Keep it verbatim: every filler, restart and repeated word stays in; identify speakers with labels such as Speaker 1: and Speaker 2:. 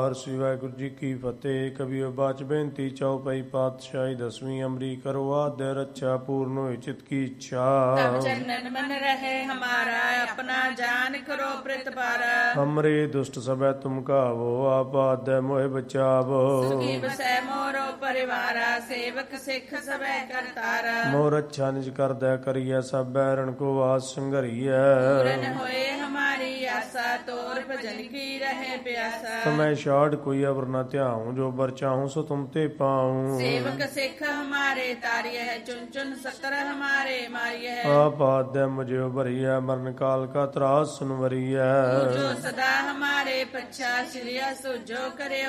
Speaker 1: ਹਰ ਸ੍ਰੀ ਵਾਹਿਗੁਰੂ ਜੀ ਕੀ ਫਤਿਹ। ਕਬੀਰ ਬਾਚ ਬੇਨਤੀ ਚੌਪਈ ਪਾਤਸ਼ਾਹੀ ਦਸਵੀਂ ਅਮਰੀ ਕਰੋ ਆਦਿ ਰੱਛਾ ਪੂਰਨ ਹੋਇ ਚਿਤ ਕੀ ਇੱਛਾ।
Speaker 2: तब चरणन मन रहे हमारा अपना जान करो प्रतिपारा।
Speaker 1: हमरे दुष्ट सबै तुम कावो आप आदि मोहि बचावो।
Speaker 2: सुखी बसै मोरो परिवारा सेवक सिख सबै करतारा।
Speaker 1: मोर अच्छा निज कर दया करिय सब बैरन को वास संघरिय।
Speaker 2: पूरन होए हमारी आशा तोर भजन की रहे प्यासा।
Speaker 1: तुम्हें छाड़ कोई अवर न त्याऊं जो बर चाहूं सो तुम ते पाऊं।
Speaker 2: सेवक सिख हमारे तारिय है चुन चुन सतर हमारे मारिय है।
Speaker 1: आप आद्य मुझे भरिया मरण काल का त्रास सुनवरिय।
Speaker 2: जो सदा हमारे पच्छा श्रिया सुजो करे